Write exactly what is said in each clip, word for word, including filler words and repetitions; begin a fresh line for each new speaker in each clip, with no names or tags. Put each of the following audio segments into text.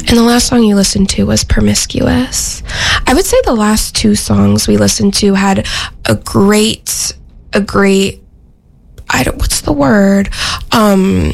And the last song you listened to was Promiscuous. I would say the last two songs we listened to had a great, a great, I don't, what's the word? Um,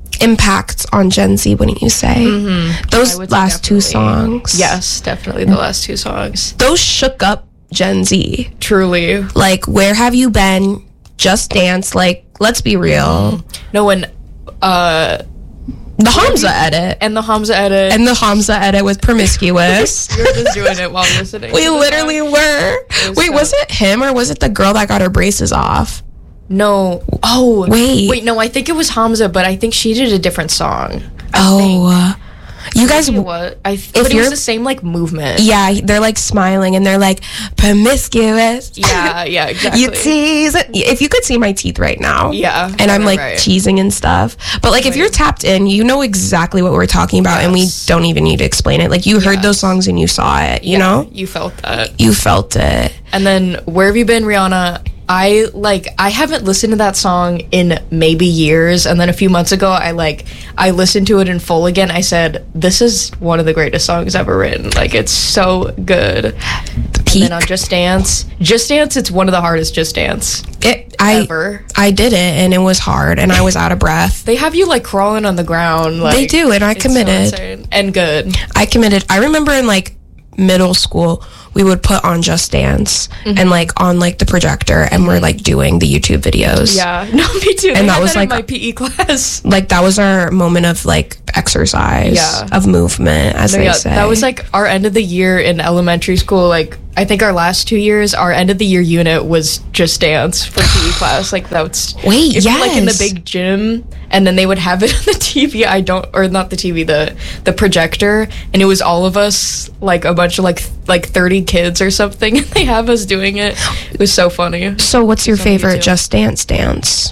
impact on Gen Z, wouldn't you say?
Mm-hmm.
Those last two songs.
Yes, definitely the last two songs.
Those shook up Gen Z.
Truly.
Like, Where Have You Been? Just Dance. Like, let's be real.
No, when, uh...
The Hamza edit.
And the Hamza edit.
And the Hamza edit with Promiscuous.
We were just doing it while listening.
We literally
song.
were.
Was
Wait,
so-
was it him or was it the girl that got her braces off?
No. Oh.
Wait.
Wait, no, I think it was Hamza, but I think she did a different song. I
Oh. You guys...
think. What? I th- but it
you're-
was the same, like, movement.
Yeah, they're like smiling and they're like, Promiscuous.
Yeah, yeah, exactly.
You tease it. If you could see my teeth right now.
Yeah.
And I'm
right,
like
right.
cheesing and stuff. But like if
Right.
you're tapped in, you know exactly what we're talking about and we
Yes.
don't even need to explain it. Like you heard
Yes.
those songs and you saw it, you
Yeah,
know?
You felt that.
You felt it.
And then Where Have You Been, Rihanna? I like I haven't listened to that song in maybe years, and then a few months ago I like I listened to it in full again. I said, this is one of the greatest songs ever written. Like it's so good.
The peak.
And then on Just Dance. Just Dance, it's one of the hardest Just Dance
It, I,
ever.
I did it and it was hard and I was out of breath.
They have you like crawling on the ground. Like,
They do, and I
it's so
committed.
insane. And good.
I committed. I remember in like middle school, we would put on Just Dance
Mm-hmm.
and like on like the projector and we're like doing the YouTube videos.
Yeah. No, me too.
And
They
that
had
was,
that in
like-
my P E class.
Like that was our moment of like exercise,
Yeah.
of movement, as
No,
they
yeah,
say.
that was like our end of the year in elementary school. Like I think our last two years, our end of the year unit was Just Dance for P E class. Like that's
Wait,
it'd be, like in the
yes.
big gym, and then they would have it on the T V. I don't, or not the T V, the the projector, and it was all of us, like a bunch of like th- like thirty kids or something, and they have us doing it. It was so funny.
So what's your
So
favorite
me too.
Just Dance dance?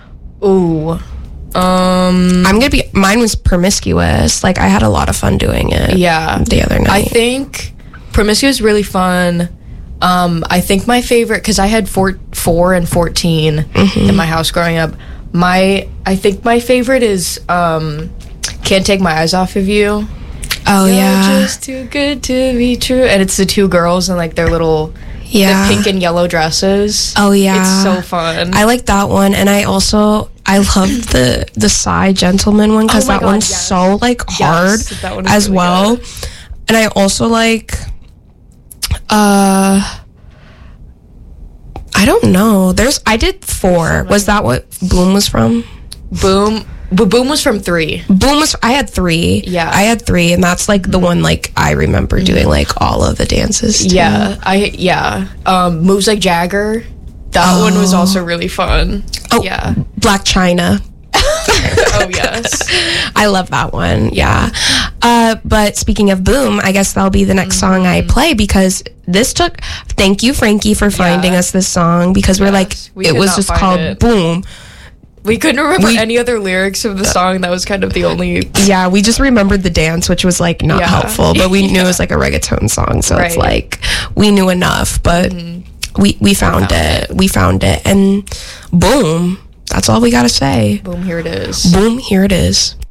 Ooh, um,
I'm gonna be, mine was Promiscuous. Like I had a lot of fun doing it.
yeah.
The other night.
I think Promiscuous is really fun. Um, I think my favorite, because I had four, four and fourteen
Mm-hmm.
in my house growing up. My, I think my favorite is um, "Can't Take My Eyes Off of You."
oh
You're
yeah,
just too good to be true, and it's the two girls and like their little,
yeah.
the pink and yellow dresses.
Oh yeah,
It's so fun.
I like that one, and I also I love the the Psy Gentleman one because
Oh my
that
God,
one's
yes.
so like hard
Yes, that one is
as
really
well.
good.
And I also like, uh, I don't know. There's I did four. Was that what Boom was from?
Boom, but Boom was from three.
Boom was. I had three.
Yeah.
I had three, and that's like the one like I remember doing like all of the dances. to.
Yeah, I yeah. Um, Moves Like Jagger. That one was also really fun.
Oh,
Yeah.
Black China.
Oh yes.
I love that one. Yeah. Uh, but speaking of Boom, I guess that'll be the next song I play because this took. Thank you, Frankie, for finding
Yeah.
us this song because we're
Yes,
like
we
it
could
was
not
just
find
called
it.
Boom.
We couldn't remember
We-
any other lyrics of the song. That was kind of the only.
Yeah, we just remembered the dance, which was like not
Yeah.
helpful, but we knew it was like a reggaeton song, so it's
Right.
like we knew enough. But we we found,
found
it. We found it, and boom. That's all we gotta say.
Boom! Here it is.
Boom. Here it is.